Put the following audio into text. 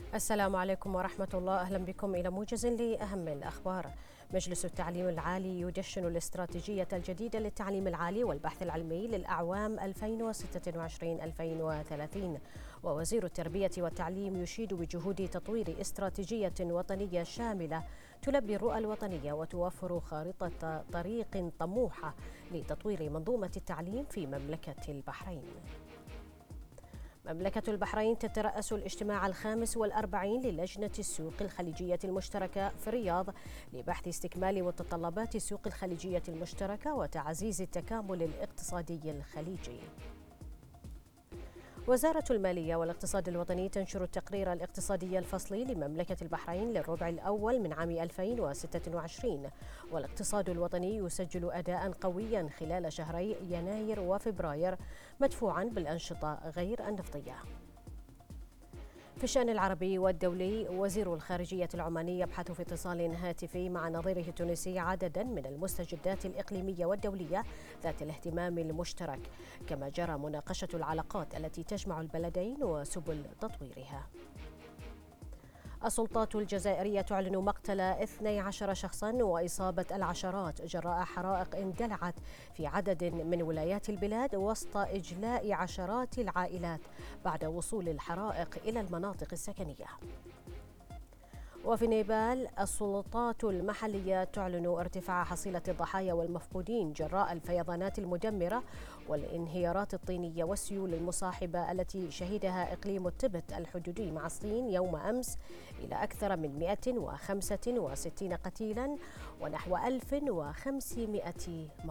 السلام عليكم ورحمة الله. أهلا بكم إلى موجز لأهم الأخبار. مجلس التعليم العالي يدشن الاستراتيجية الجديدة للتعليم العالي والبحث العلمي للأعوام 2026-2030. ووزير التربية والتعليم يشيد بجهود تطوير استراتيجية وطنية شاملة تلبي الرؤى الوطنية وتوفر خارطة طريق طموحة لتطوير منظومة التعليم في مملكة البحرين. مملكة البحرين تترأس الاجتماع 45 للجنة السوق الخليجية المشتركة في الرياض لبحث استكمال متطلبات السوق الخليجية المشتركة وتعزيز التكامل الاقتصادي الخليجي. وزارة المالية والاقتصاد الوطني تنشر التقرير الاقتصادي الفصلي لمملكة البحرين للربع الأول من عام 2026، والاقتصاد الوطني يسجل أداء قويا خلال شهري يناير وفبراير مدفوعا بالأنشطة غير النفطية. في الشأن العربي والدولي، وزير الخارجية العماني يبحث في اتصال هاتفي مع نظيره التونسي عددا من المستجدات الإقليمية والدولية ذات الاهتمام المشترك، كما جرى مناقشة العلاقات التي تجمع البلدين وسبل تطويرها. السلطات الجزائرية تعلن مقتل 12 شخصا وإصابة العشرات جراء حرائق اندلعت في عدد من ولايات البلاد وسط إجلاء عشرات العائلات بعد وصول الحرائق إلى المناطق السكنية. وفي نيبال، السلطات المحلية تعلن ارتفاع حصيلة الضحايا والمفقودين جراء الفيضانات المدمرة والانهيارات الطينية والسيول المصاحبة التي شهدها إقليم التبت الحدودي مع الصين يوم أمس إلى أكثر من 165 قتيلا ونحو 1500